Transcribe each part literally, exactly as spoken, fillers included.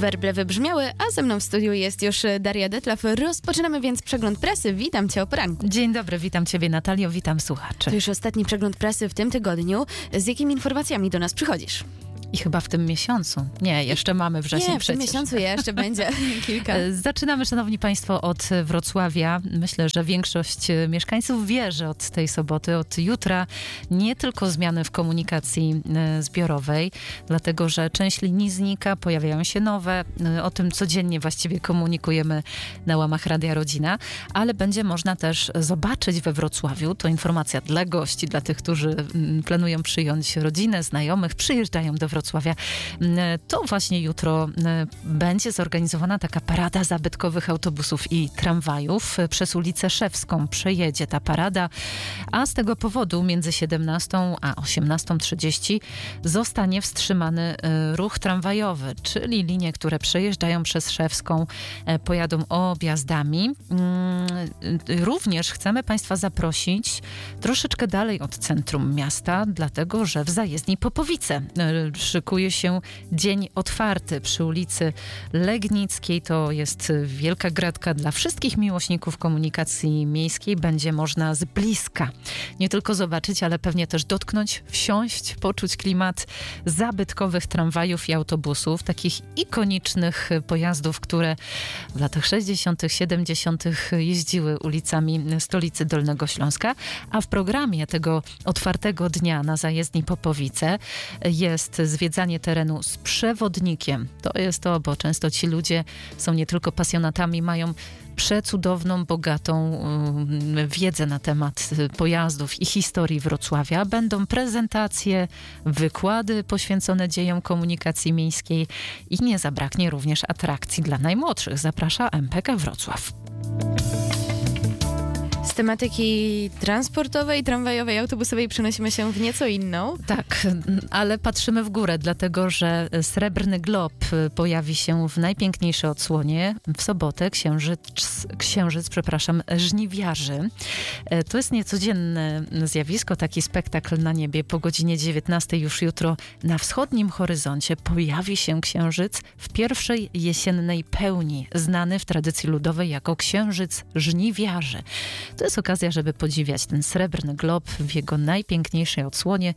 Werble wybrzmiały, a ze mną w studiu jest już Daria Detlaw. Rozpoczynamy więc przegląd prasy. Witam Cię o poranku. Dzień dobry, witam Ciebie Natalio, witam słuchaczy. To już ostatni przegląd prasy w tym tygodniu. Z jakimi informacjami do nas przychodzisz? I chyba w tym miesiącu. Nie, jeszcze mamy wrzesień Nie, w przecież. tym miesiącu jeszcze będzie kilka. Zaczynamy, szanowni państwo, od Wrocławia. Myślę, że większość mieszkańców wie, że od tej soboty, od jutra nie tylko zmiany w komunikacji zbiorowej, dlatego że część linii znika, pojawiają się nowe. O tym codziennie właściwie komunikujemy na łamach Radia Rodzina, ale będzie można też zobaczyć we Wrocławiu, to informacja dla gości, dla tych, którzy planują przyjąć rodzinę, znajomych, przyjeżdżają do Wrocławia. Wrocławia. To właśnie jutro będzie zorganizowana taka parada zabytkowych autobusów i tramwajów. Przez ulicę Szewską przejedzie ta parada, a z tego powodu między siedemnastą a osiemnastą trzydzieści zostanie wstrzymany ruch tramwajowy, czyli linie, które przejeżdżają przez Szewską, pojadą objazdami. Również chcemy Państwa zaprosić troszeczkę dalej od centrum miasta, dlatego że w zajezdni Popowice szykuje się dzień otwarty przy ulicy Legnickiej. To jest wielka gratka dla wszystkich miłośników komunikacji miejskiej. Będzie można z bliska nie tylko zobaczyć, ale pewnie też dotknąć, wsiąść, poczuć klimat zabytkowych tramwajów i autobusów, takich ikonicznych pojazdów, które w latach sześćdziesiątych, siedemdziesiątych jeździły ulicami stolicy Dolnego Śląska. A w programie tego otwartego dnia na zajezdni Popowice jest zwiedzanie terenu z przewodnikiem. To jest to, bo często ci ludzie są nie tylko pasjonatami, mają przecudowną, bogatą um, wiedzę na temat pojazdów i historii Wrocławia. Będą prezentacje, wykłady poświęcone dziejom komunikacji miejskiej i nie zabraknie również atrakcji dla najmłodszych. Zaprasza M P K Wrocław. Z tematyki transportowej, tramwajowej, autobusowej przenosimy się w nieco inną. Tak, ale patrzymy w górę, dlatego że Srebrny Glob pojawi się w najpiękniejszej odsłonie w sobotę. Księżyc, księżyc, przepraszam, żniwiarzy. To jest niecodzienne zjawisko, taki spektakl na niebie. Po godzinie dziewiętnastej już jutro na wschodnim horyzoncie pojawi się księżyc w pierwszej jesiennej pełni, znany w tradycji ludowej jako księżyc żniwiarzy. To jest okazja, żeby podziwiać ten Srebrny Glob w jego najpiękniejszej odsłonie.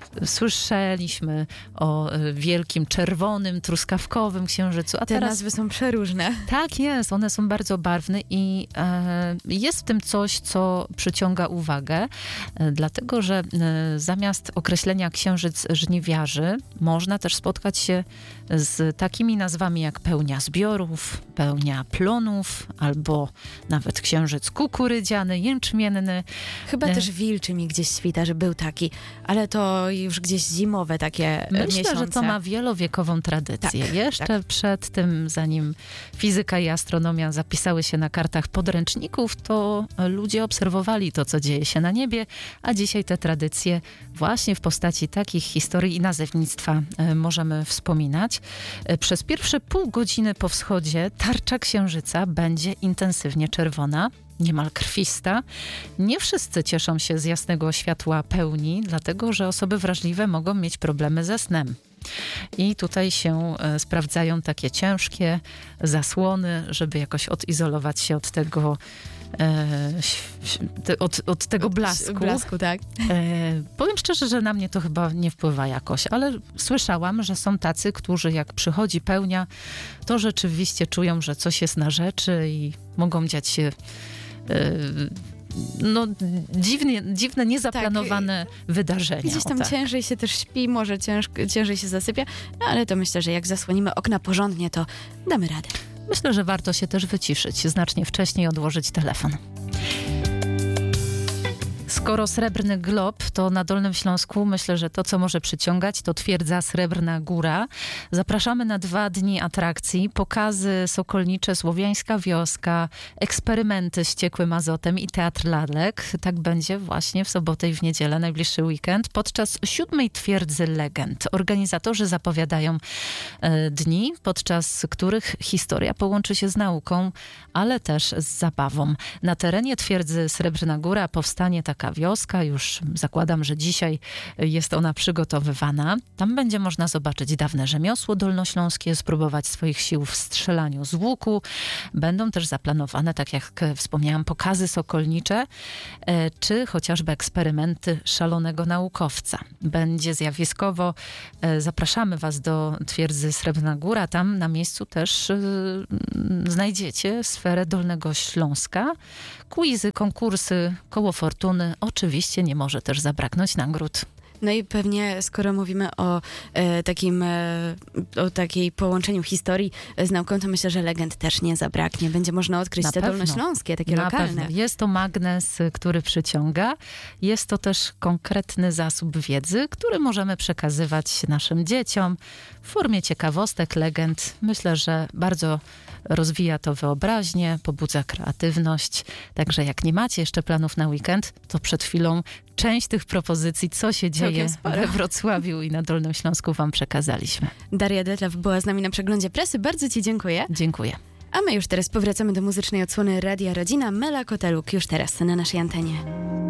Słyszeliśmy o wielkim, czerwonym, truskawkowym księżycu. A Te teraz nazwy są przeróżne. Tak jest, one są bardzo barwne i e, jest w tym coś, co przyciąga uwagę, e, dlatego że e, zamiast określenia księżyc żniwiarzy można też spotkać się z takimi nazwami jak pełnia zbiorów, pełnia plonów, albo nawet księżyc kukurydziany, jęczmienny. Chyba e, też wilczy mi gdzieś świta, że był taki, ale to już gdzieś zimowe takie Myślę, miesiące. że to ma wielowiekową tradycję. Tak, Jeszcze tak. przed tym, zanim fizyka i astronomia zapisały się na kartach podręczników, to ludzie obserwowali to, co dzieje się na niebie, a dzisiaj te tradycje właśnie w postaci takich historii i nazewnictwa e, możemy wspominać. E, przez pierwsze pół godziny po wschodzie tarcza księżyca będzie intensywnie czerwona, niemal krwista. Nie wszyscy cieszą się z jasnego światła pełni, dlatego że osoby wrażliwe mogą mieć problemy ze snem. I tutaj się e, sprawdzają takie ciężkie zasłony, żeby jakoś odizolować się od tego e, te, od, od tego blasku. Blasku, tak. E, powiem szczerze, że na mnie to chyba nie wpływa jakoś, ale słyszałam, że są tacy, którzy jak przychodzi pełnia, to rzeczywiście czują, że coś jest na rzeczy i mogą dziać się no dziwnie, dziwne, niezaplanowane tak, wydarzenia. Gdzieś tam tak. ciężej się też śpi, może cięż, ciężej się zasypia, no ale to myślę, że jak zasłonimy okna porządnie, to damy radę. Myślę, że warto się też wyciszyć, znacznie wcześniej odłożyć telefon. Skoro Srebrny Glob, to na Dolnym Śląsku myślę, że to, co może przyciągać, to twierdza Srebrna Góra. Zapraszamy na dwa dni atrakcji, pokazy sokolnicze, słowiańska wioska, eksperymenty z ciekłym azotem i teatr lalek. Tak będzie właśnie w sobotę i w niedzielę, najbliższy weekend, podczas siódmej twierdzy legend. Organizatorzy zapowiadają e, dni, podczas których historia połączy się z nauką, ale też z zabawą. Na terenie twierdzy Srebrna Góra powstanie taka taka wioska, już zakładam, że dzisiaj jest ona przygotowywana. Tam będzie można zobaczyć dawne rzemiosło dolnośląskie, spróbować swoich sił w strzelaniu z łuku. Będą też zaplanowane, tak jak wspomniałam, pokazy sokolnicze, czy chociażby eksperymenty szalonego naukowca. Będzie zjawiskowo, zapraszamy Was do twierdzy Srebrna Góra. Tam na miejscu też znajdziecie sferę Dolnego Śląska. Quizy, konkursy, koło fortuny. Oczywiście nie może też zabraknąć nagród. No i pewnie, skoro mówimy o e, takim, e, o takiej połączeniu historii z nauką, to myślę, że legend też nie zabraknie. Będzie można odkryć Na te pewno. dolnośląskie, takie Na lokalne. Pewno. Jest to magnes, który przyciąga. Jest to też konkretny zasób wiedzy, który możemy przekazywać naszym dzieciom w formie ciekawostek, legend. Myślę, że bardzo rozwija to wyobraźnię, pobudza kreatywność. Także jak nie macie jeszcze planów na weekend, to przed chwilą część tych propozycji, co się dzieje we Wrocławiu i na Dolnym Śląsku, wam przekazaliśmy. Daria Detlew była z nami na przeglądzie prasy. Bardzo ci dziękuję. Dziękuję. A my już teraz powracamy do muzycznej odsłony Radia Rodzina. Mela Koteluk już teraz na naszej antenie.